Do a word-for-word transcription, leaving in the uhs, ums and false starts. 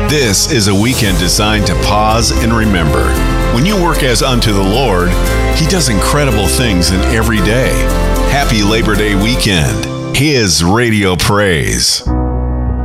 This is a weekend designed to pause and remember. When you work as unto the Lord, He does incredible things in every day. Happy Labor Day weekend. His Radio Praise.